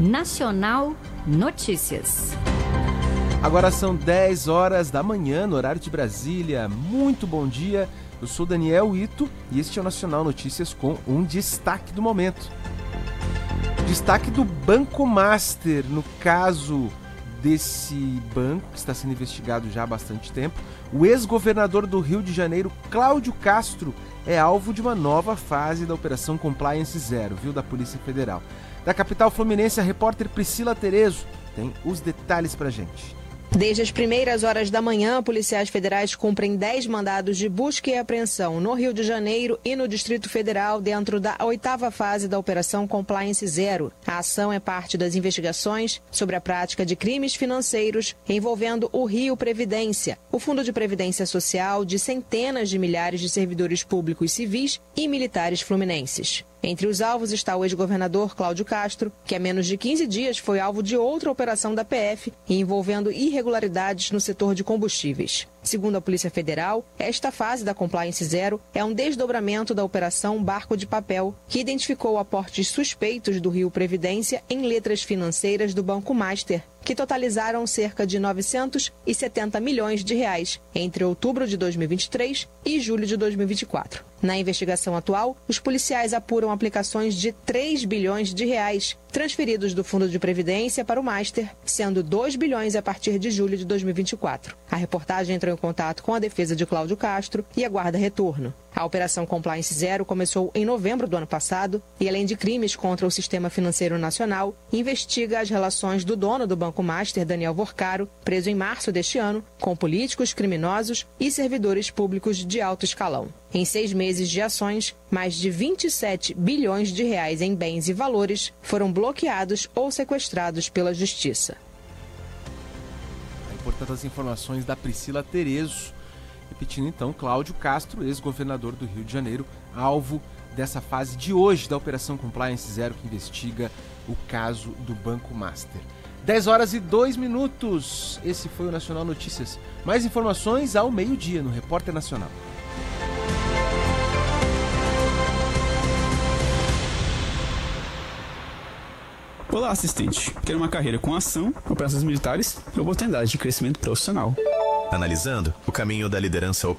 Nacional Notícias. Agora são 10 horas da manhã, no horário de Brasília. Muito bom dia, eu sou Daniel Ito e este é o Nacional Notícias com um destaque do momento. Destaque do Banco Master. No caso desse banco, que está sendo investigado já há bastante tempo, o ex-governador do Rio de Janeiro, Cláudio Castro, é alvo de uma nova fase da Operação Compliance Zero, viu, da Polícia Federal. Da capital fluminense, a repórter Priscila Terezo tem os detalhes pra gente. Desde as primeiras horas da manhã, policiais federais cumprem 10 mandados de busca e apreensão no Rio de Janeiro e no Distrito Federal dentro da 8ª fase da Operação Compliance Zero. A ação é parte das investigações sobre a prática de crimes financeiros envolvendo o Rio Previdência, o Fundo de Previdência Social de centenas de milhares de servidores públicos civis e militares fluminenses. Entre os alvos está o ex-governador Cláudio Castro, que há menos de 15 dias foi alvo de outra operação da PF envolvendo irregularidades no setor de combustíveis. Segundo a Polícia Federal, esta fase da Compliance Zero é um desdobramento da Operação Barco de Papel, que identificou aportes suspeitos do Rio Previdência em letras financeiras do Banco Master, que totalizaram cerca de 970 milhões de reais entre outubro de 2023 e julho de 2024. Na investigação atual, os policiais apuram aplicações de 3 bilhões de reais transferidos do Fundo de Previdência para o Master, sendo 2 bilhões a partir de julho de 2024. A reportagem entrou em contato com a defesa de Cláudio Castro e aguarda retorno. A Operação Compliance Zero começou em novembro do ano passado e, além de crimes contra o sistema financeiro nacional, investiga as relações do dono do Banco Master, Daniel Vorcaro, preso em março deste ano, com políticos, criminosos e servidores públicos de alto escalão. Em 6 meses de ações, mais de 27 bilhões de reais em bens e valores foram bloqueados ou sequestrados pela Justiça. Portanto, as informações da Priscila Terezo. Repetindo então, Cláudio Castro, ex-governador do Rio de Janeiro, alvo dessa fase de hoje da Operação Compliance Zero, que investiga o caso do Banco Master. 10 horas e 2 minutos. Esse foi o Nacional Notícias. Mais informações ao meio-dia no Repórter Nacional. Olá, assistente. Quer uma carreira com ação, operações militares e oportunidades de crescimento profissional. Analisando o caminho da liderança operacional